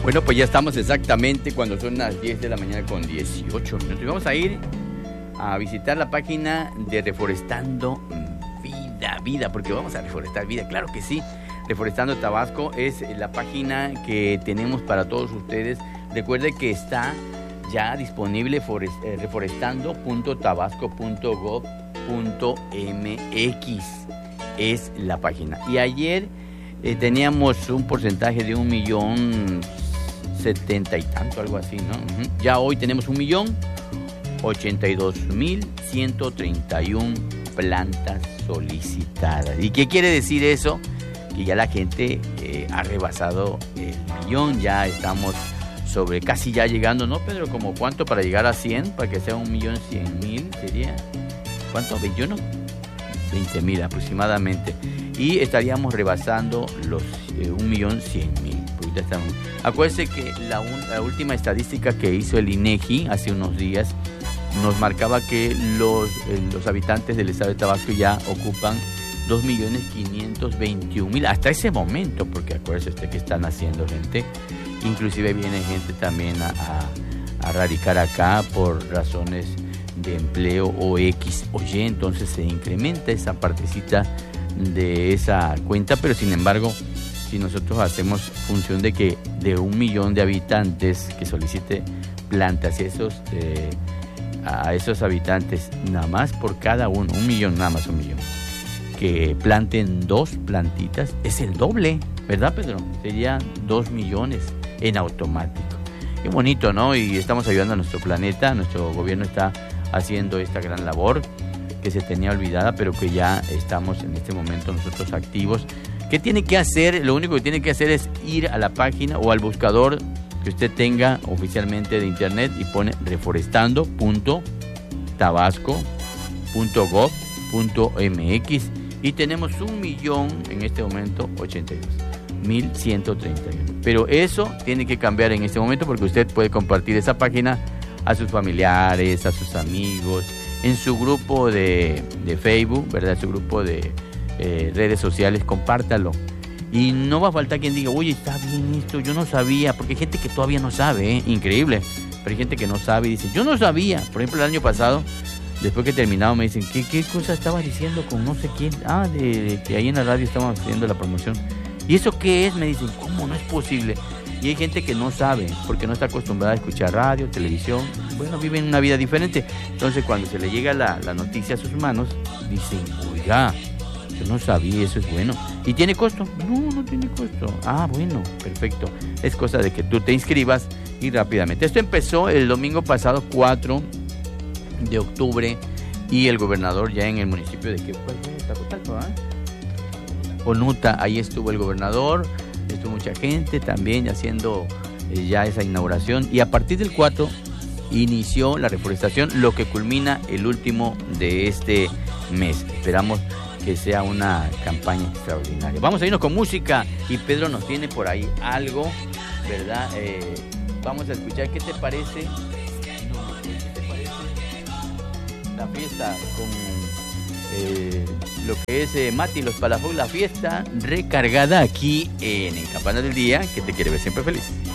Bueno, pues ya estamos exactamente cuando son las 10 de la mañana con 18 minutos. Y vamos a ir a visitar la página de Reforestando Vida, porque vamos a reforestar vida, claro que sí. Reforestando Tabasco es la página que tenemos para todos ustedes. Recuerde que está ya disponible reforestando.tabasco.gov.mx es la página. Y ayer teníamos un porcentaje de 1.070.000 y tanto, algo así, ¿no? Ya hoy tenemos 1.082.131 plantas solicitadas. ¿Y qué quiere decir eso? Que ya la gente ha rebasado el millón, ya estamos sobre casi ya llegando, ¿no, Pedro? ¿Como cuánto para llegar a 100? Para que sea 1.100.000 sería, ¿cuánto? ¿21? 20.000 aproximadamente. Y estaríamos rebasando los 1.100.000. Pues ya estamos. Acuérdense que la última estadística que hizo el INEGI hace unos días nos marcaba que los habitantes del estado de Tabasco ya ocupan 2.521.000 hasta ese momento, porque acuérdese usted que están haciendo gente, inclusive viene gente también a radicar acá por razones de empleo o X o Y, entonces se incrementa esa partecita de esa cuenta, pero sin embargo, si nosotros hacemos función de que de 1.000.000 de habitantes que solicite plantas, a esos habitantes, nada más por cada uno, 1.000.000, nada más 1.000.000, que planten 2 plantitas, es el doble, ¿verdad, Pedro? Sería 2 millones en automático. Qué bonito, ¿no? Y estamos ayudando a nuestro planeta, nuestro gobierno está haciendo esta gran labor que se tenía olvidada, pero que ya estamos en este momento nosotros activos. ¿Qué tiene que hacer? Lo único que tiene que hacer es ir a la página o al buscador que usted tenga oficialmente de internet y pone reforestando.tabasco.gov.mx y tenemos 1.000.000 en este momento 82.131. Pero eso tiene que cambiar en este momento porque usted puede compartir esa página a sus familiares, a sus amigos, en su grupo de Facebook, ¿verdad? Su grupo de redes sociales, compártalo. Y no va a faltar quien diga, oye, está bien esto, yo no sabía, porque hay gente que todavía no sabe, increíble, pero hay gente que no sabe y dice, yo no sabía. Por ejemplo, el año pasado, después que terminado, me dicen, ¿qué cosa estabas diciendo con no sé quién? De que ahí en la radio estábamos haciendo la promoción. ¿Y eso qué es? Me dicen, ¿cómo? No es posible. Y hay gente que no sabe, porque no está acostumbrada a escuchar radio, televisión. Bueno, viven una vida diferente. Entonces, cuando se le llega la noticia a sus manos, dicen, oiga, yo no sabía, eso es bueno. ¿Y tiene costo? No tiene costo. Bueno, perfecto. Es cosa de que tú te inscribas y rápidamente. Esto empezó el domingo pasado, 4 de octubre, y el gobernador ya en el municipio de Onuta, ahí estuvo el gobernador, estuvo mucha gente también haciendo ya esa inauguración, y a partir del 4 inició la reforestación, lo que culmina el último de este mes. Esperamos que sea una campaña extraordinaria. Vamos a irnos con música y Pedro nos tiene por ahí algo, ¿verdad? Vamos a escuchar, ¿qué te parece? La fiesta con lo que es Mati, los Palafox, la fiesta recargada aquí en Campana del Día, que te quiere ver siempre feliz.